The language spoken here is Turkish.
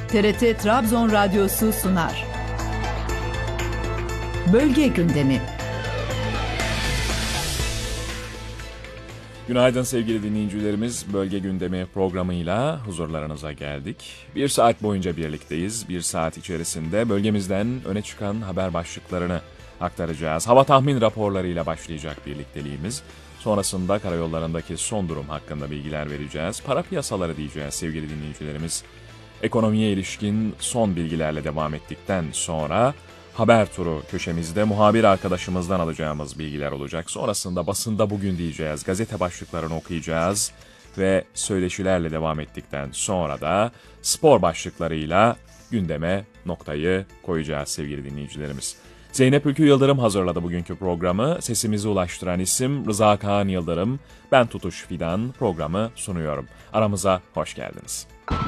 TRT Trabzon Radyosu sunar. Bölge gündemi. Günaydın sevgili dinleyicilerimiz. Bölge gündemi programıyla huzurlarınıza geldik. Bir saat boyunca birlikteyiz. Bir saat içerisinde bölgemizden öne çıkan haber başlıklarını aktaracağız. Hava tahmin raporlarıyla başlayacak birlikteliğimiz. Sonrasında karayollarındaki son durum hakkında bilgiler vereceğiz. Para piyasaları diyeceğiz sevgili dinleyicilerimiz. Ekonomiye ilişkin son bilgilerle devam ettikten sonra haber turu köşemizde muhabir arkadaşımızdan alacağımız bilgiler olacak. Sonrasında basında bugün diyeceğiz, gazete başlıklarını okuyacağız ve söyleşilerle devam ettikten sonra da spor başlıklarıyla gündeme noktayı koyacağız sevgili dinleyicilerimiz. Zeynep Ülkü Yıldırım hazırladı bugünkü programı. Sesimizi ulaştıran isim Rıza Kaan Yıldırım. Ben Tutuş Fidan, programı sunuyorum. Aramıza hoş geldiniz.